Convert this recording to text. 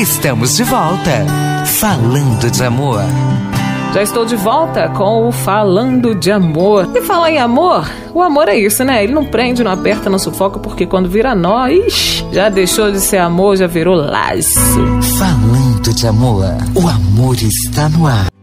Estamos de volta, falando de amor. Já estou de volta com o Falando de Amor. E falar em amor, o amor é isso, né? Ele não prende, não aperta, não sufoca, porque quando vira nó, já deixou de ser amor, já virou laço. Falando de amor, o amor está no ar.